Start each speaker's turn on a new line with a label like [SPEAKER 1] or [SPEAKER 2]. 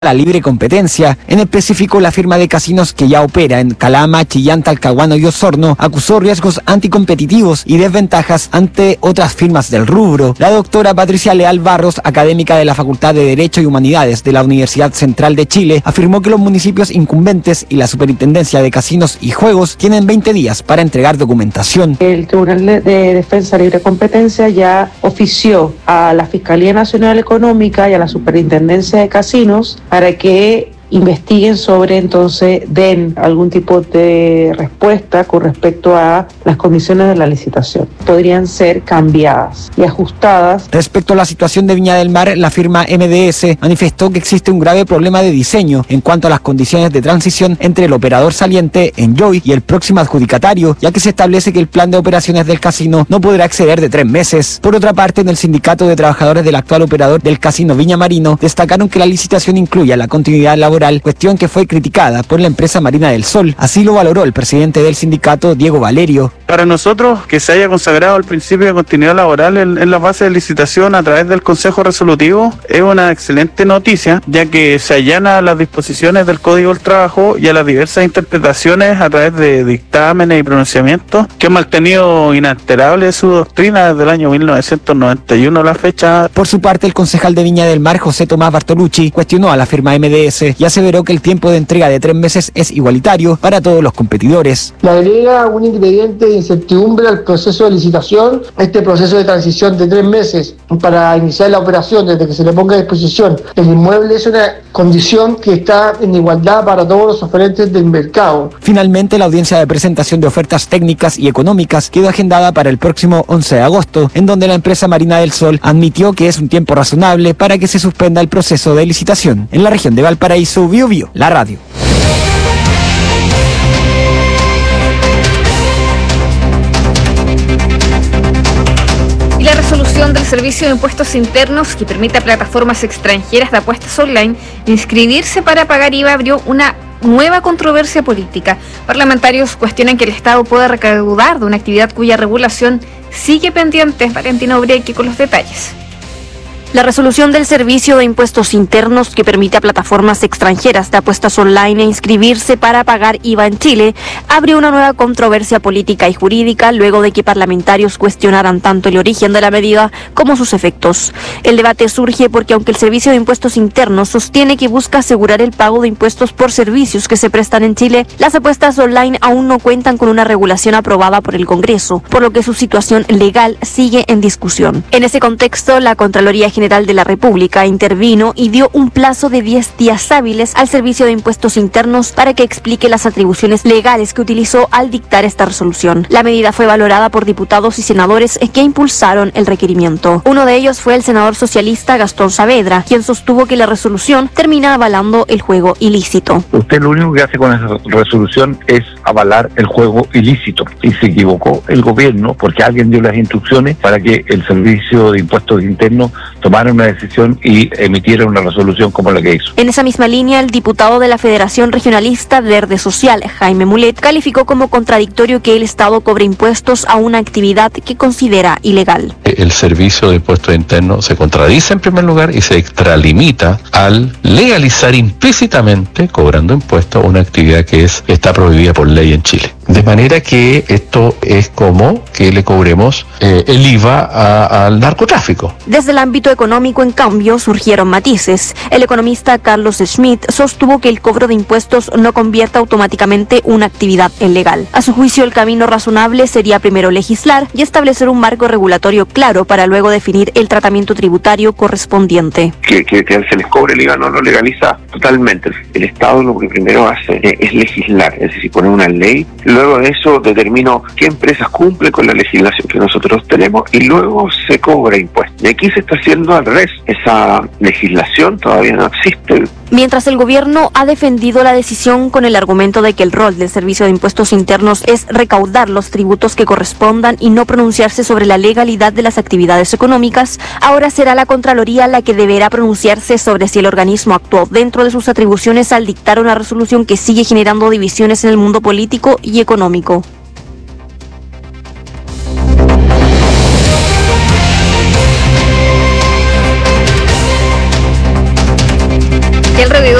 [SPEAKER 1] la libre competencia. En específico, la firma de casinos que ya opera en Calama, Chillán, Talcahuano y Osorno acusó riesgos anticompetitivos y desventajas ante otras firmas del rubro. La doctora Patricia Leal Barros, académica de la Facultad de Derecho y Humanidades de la Universidad Central de Chile, afirmó que los municipios incumbentes y la Superintendencia de Casinos y Juegos tienen 20 días para entregar documentación.
[SPEAKER 2] El Tribunal de Defensa Libre Competencia ya ofició a la Fiscalía Nacional Económica y a la Superintendencia de Casinos para que investiguen sobre, entonces, den algún tipo de respuesta con respecto a las condiciones de la licitación. Podrían ser cambiadas y ajustadas.
[SPEAKER 1] Respecto a la situación de Viña del Mar, la firma MDS manifestó que existe un grave problema de diseño en cuanto a las condiciones de transición entre el operador saliente, Enjoy, y el próximo adjudicatario, ya que se establece que el plan de operaciones del casino no podrá exceder de 3 meses. Por otra parte, en el Sindicato de Trabajadores del actual operador del casino Viña Marino, destacaron que la licitación incluya la continuidad laboral, cuestión que fue criticada por la empresa Marina del Sol. Así lo valoró el presidente del sindicato, Diego Valerio.
[SPEAKER 3] Para nosotros, que se haya consagrado el principio de continuidad laboral en la base de licitación a través del Consejo Resolutivo es una excelente noticia, ya que se allana a las disposiciones del Código del Trabajo y a las diversas interpretaciones a través de dictámenes y pronunciamientos que han mantenido inalterable su doctrina desde el año 1991 a la fecha.
[SPEAKER 1] Por su parte, el concejal de Viña del Mar, José Tomás Bartolucci, cuestionó a la firma MDS y aseveró que el tiempo de entrega de 3 meses es igualitario para todos los competidores.
[SPEAKER 4] Le agrega un ingrediente de incertidumbre al proceso de licitación. Este proceso de transición de 3 meses para iniciar la operación desde que se le ponga a disposición el inmueble es una condición que está en igualdad para todos los oferentes del mercado.
[SPEAKER 1] Finalmente, la audiencia de presentación de ofertas técnicas y económicas quedó agendada para el próximo 11 de agosto, en donde la empresa Marina del Sol admitió que es un tiempo razonable para que se suspenda el proceso de licitación. En la región de Valparaíso, Biobío, la radio.
[SPEAKER 5] Y la resolución del Servicio de Impuestos Internos que permite a plataformas extranjeras de apuestas online inscribirse para pagar IVA abrió una nueva controversia política. Parlamentarios cuestionan que el Estado pueda recaudar de una actividad cuya regulación sigue pendiente. Valentina Obreque con los detalles.
[SPEAKER 6] La resolución del Servicio de Impuestos Internos que permite a plataformas extranjeras de apuestas online inscribirse para pagar IVA en Chile abrió una nueva controversia política y jurídica luego de que parlamentarios cuestionaran tanto el origen de la medida como sus efectos. El debate surge porque aunque el Servicio de Impuestos Internos sostiene que busca asegurar el pago de impuestos por servicios que se prestan en Chile, las apuestas online aún no cuentan con una regulación aprobada por el Congreso, por lo que su situación legal sigue en discusión. En ese contexto, la Contraloría General de la República intervino y dio un plazo de 10 días hábiles al Servicio de Impuestos Internos para que explique las atribuciones legales que utilizó al dictar esta resolución. La medida fue valorada por diputados y senadores que impulsaron el requerimiento. Uno de ellos fue el senador socialista Gastón Saavedra, quien sostuvo que la resolución termina avalando el juego ilícito.
[SPEAKER 7] Usted lo único que hace con esa resolución es avalar el juego ilícito, y se equivocó el gobierno porque alguien dio las instrucciones para que el Servicio de Impuestos Internos tomara una decisión y emitiera una resolución como la que hizo.
[SPEAKER 6] En esa misma línea, el diputado de la Federación Regionalista Verde Social, Jaime Mulet, calificó como contradictorio que el Estado cobre impuestos a una actividad que considera ilegal.
[SPEAKER 8] El Servicio de Impuestos Internos se contradice en primer lugar y se extralimita al legalizar implícitamente, cobrando impuestos, una actividad que está prohibida por ley en Chile. De manera que esto es como que le cobremos el IVA al narcotráfico.
[SPEAKER 6] Desde el ámbito económico, en cambio, surgieron matices. El economista Carlos Schmidt sostuvo que el cobro de impuestos no convierte automáticamente una actividad en legal. A su juicio, el camino razonable sería primero legislar y establecer un marco regulatorio claro para luego definir el tratamiento tributario correspondiente.
[SPEAKER 9] Que se les cobre el IVA no lo legaliza totalmente. El Estado lo que primero hace es legislar, es decir, poner una ley. Luego de eso determino qué empresas cumplen con la legislación que nosotros tenemos y luego se cobra impuestos. Y aquí se está haciendo al revés. Esa legislación todavía no existe.
[SPEAKER 6] Mientras el gobierno ha defendido la decisión con el argumento de que el rol del Servicio de Impuestos Internos es recaudar los tributos que correspondan y no pronunciarse sobre la legalidad de las actividades económicas, ahora será la Contraloría la que deberá pronunciarse sobre si el organismo actuó dentro de sus atribuciones al dictar una resolución que sigue generando divisiones en el mundo político y económico.
[SPEAKER 5] alrededor